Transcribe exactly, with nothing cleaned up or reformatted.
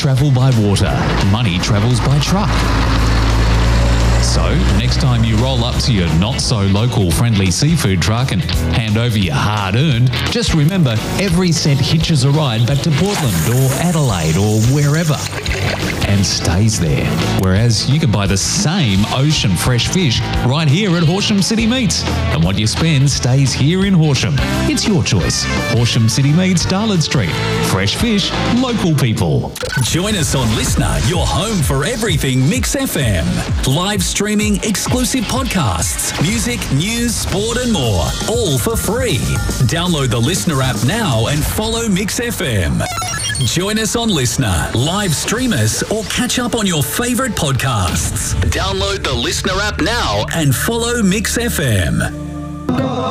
travel by water, money travels by truck. So, next time you roll up to your not-so-local friendly seafood truck and hand over your hard-earned, just remember every cent hitches a ride back to Portland or Adelaide or wherever and stays there. Whereas you can buy the same ocean fresh fish right here at Horsham City Meats. And what you spend stays here in Horsham. It's your choice. Horsham City Meats, Darlard Street. Fresh fish, local people. Join us on Listener, your home for everything Mix F M. Live streaming, exclusive podcasts, music, news, sport and more. All for free. Download the Listener app now and follow Mix F M. Join us on Listener, live stream us or catch up on your favourite podcasts. Download the Listener app now and follow Mix F M.